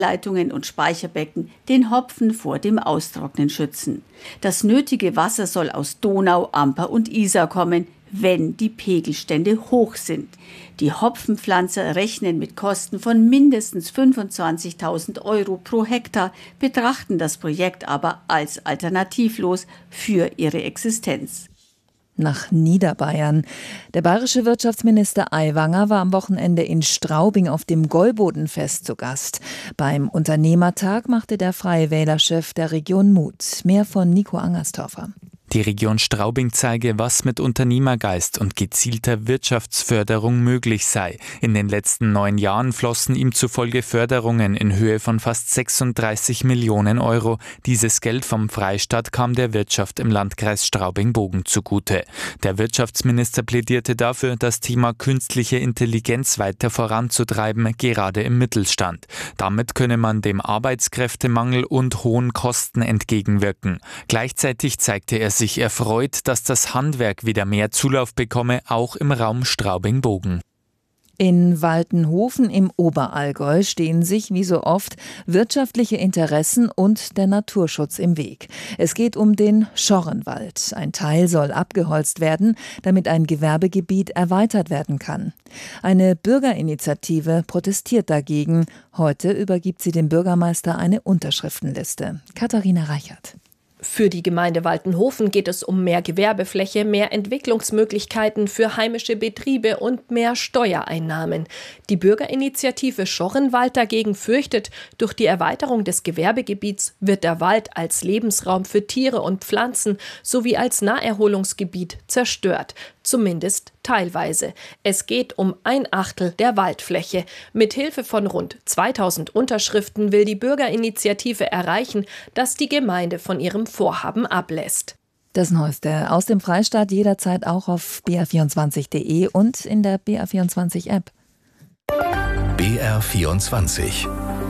Leitungen und Speicherbecken den Hopfen vor dem Austrocknen schützen. Das nötige Wasser soll aus Donau, Amper und Isar kommen, wenn die Pegelstände hoch sind. Die Hopfenpflanzer rechnen mit Kosten von mindestens 25.000 € pro Hektar, betrachten das Projekt aber als alternativlos für ihre Existenz. Nach Niederbayern. Der bayerische Wirtschaftsminister Aiwanger war am Wochenende in Straubing auf dem Gäubodenfest zu Gast. Beim Unternehmertag machte der Freie Wähler-Chef der Region Mut. Mehr von Nico Angerstorfer. Die Region Straubing zeige, was mit Unternehmergeist und gezielter Wirtschaftsförderung möglich sei. In den letzten 9 Jahren flossen ihm zufolge Förderungen in Höhe von fast 36 Millionen €. Dieses Geld vom Freistaat kam der Wirtschaft im Landkreis Straubing-Bogen zugute. Der Wirtschaftsminister plädierte dafür, das Thema künstliche Intelligenz weiter voranzutreiben, gerade im Mittelstand. Damit könne man dem Arbeitskräftemangel und hohen Kosten entgegenwirken. Gleichzeitig zeigte er sich erfreut, dass das Handwerk wieder mehr Zulauf bekomme, auch im Raum Straubing-Bogen. In Waltenhofen im Oberallgäu stehen sich, wie so oft, wirtschaftliche Interessen und der Naturschutz im Weg. Es geht um den Schorrenwald. Ein Teil soll abgeholzt werden, damit ein Gewerbegebiet erweitert werden kann. Eine Bürgerinitiative protestiert dagegen. Heute übergibt sie dem Bürgermeister eine Unterschriftenliste. Katharina Reichert. Für die Gemeinde Waltenhofen geht es um mehr Gewerbefläche, mehr Entwicklungsmöglichkeiten für heimische Betriebe und mehr Steuereinnahmen. Die Bürgerinitiative Schorrenwald dagegen fürchtet, durch die Erweiterung des Gewerbegebiets wird der Wald als Lebensraum für Tiere und Pflanzen sowie als Naherholungsgebiet zerstört. Zumindest teilweise. Es geht um 1/8 der Waldfläche. Mit Hilfe von rund 2000 Unterschriften will die Bürgerinitiative erreichen, dass die Gemeinde von ihrem Vorhaben ablässt. Das Neueste aus dem Freistaat jederzeit auch auf br24.de und in der BR24-App. BR24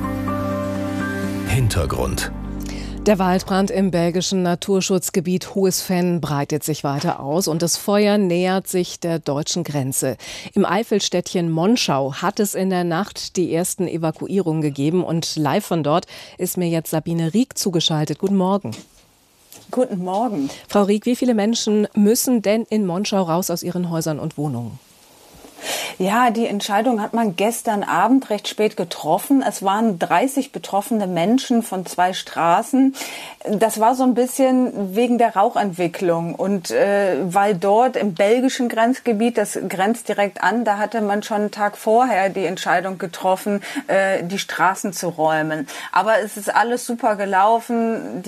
Hintergrund. Der Waldbrand im belgischen Naturschutzgebiet Hohes Venn breitet sich weiter aus und das Feuer nähert sich der deutschen Grenze. Im Eifelstädtchen Monschau hat es in der Nacht die ersten Evakuierungen gegeben und live von dort ist mir jetzt Sabine Rieck zugeschaltet. Guten Morgen. Guten Morgen. Frau Rieck, wie viele Menschen müssen denn in Monschau raus aus ihren Häusern und Wohnungen? Ja, die Entscheidung hat man gestern Abend recht spät getroffen. Es waren 30 betroffene Menschen von 2 Straßen. Das war so ein bisschen wegen der Rauchentwicklung und weil dort im belgischen Grenzgebiet, das grenzt direkt an, da hatte man schon einen Tag vorher die Entscheidung getroffen, die Straßen zu räumen. Aber es ist alles super gelaufen.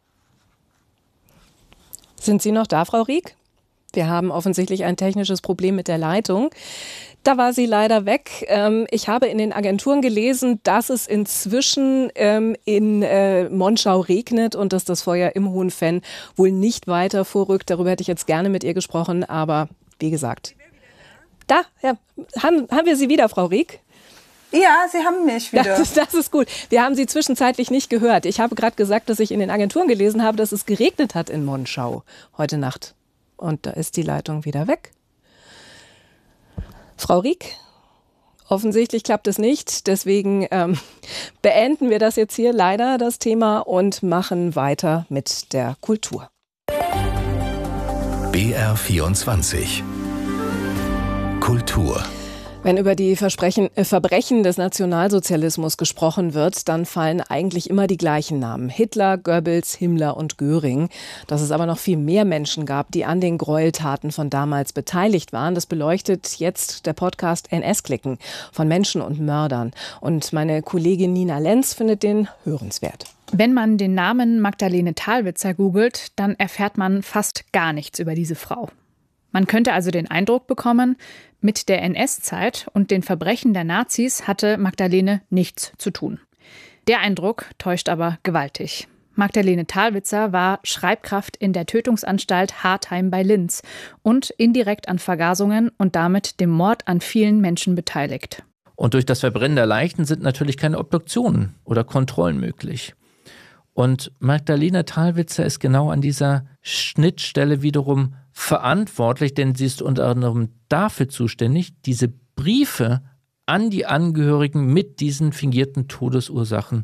Sind Sie noch da, Frau Rieck? Wir haben offensichtlich ein technisches Problem mit der Leitung. Da war sie leider weg. Ich habe in den Agenturen gelesen, dass es inzwischen in Monschau regnet und dass das Feuer im Hohen Venn wohl nicht weiter vorrückt. Darüber hätte ich jetzt gerne mit ihr gesprochen, aber wie gesagt. Da ja, haben wir Sie wieder, Frau Rieck? Ja, Sie haben mich wieder. Das ist gut. Wir haben Sie zwischenzeitlich nicht gehört. Ich habe gerade gesagt, dass ich in den Agenturen gelesen habe, dass es geregnet hat in Monschau heute Nacht. Und da ist die Leitung wieder weg. Frau Rieck, offensichtlich klappt es nicht. Deswegen beenden wir das jetzt hier leider, das Thema, und machen weiter mit der Kultur. BR24 Kultur. Wenn über die Verbrechen des Nationalsozialismus gesprochen wird, dann fallen eigentlich immer die gleichen Namen. Hitler, Goebbels, Himmler und Göring. Dass es aber noch viel mehr Menschen gab, die an den Gräueltaten von damals beteiligt waren, das beleuchtet jetzt der Podcast NS-Klicken von Menschen und Mördern. Und meine Kollegin Nina Lenz findet den hörenswert. Wenn man den Namen Magdalene Thalwitzer googelt, dann erfährt man fast gar nichts über diese Frau. Man könnte also den Eindruck bekommen, mit der NS-Zeit und den Verbrechen der Nazis hatte Magdalene nichts zu tun. Der Eindruck täuscht aber gewaltig. Magdalene Thalwitzer war Schreibkraft in der Tötungsanstalt Hartheim bei Linz und indirekt an Vergasungen und damit dem Mord an vielen Menschen beteiligt. Und durch das Verbrennen der Leichen sind natürlich keine Obduktionen oder Kontrollen möglich. Und Magdalene Thalwitzer ist genau an dieser Schnittstelle wiederum verantwortlich, denn sie ist unter anderem dafür zuständig, diese Briefe an die Angehörigen mit diesen fingierten Todesursachen